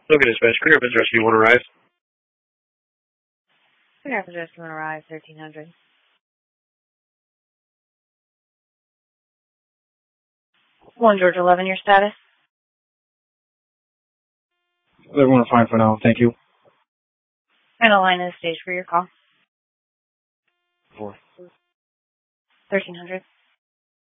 Look at dispatch. Career address. You want to rise? Career address, you want to rise 1300. One George 11, your status? Everyone fine for now. Thank you. And a line is staged for your call. 4. 1300.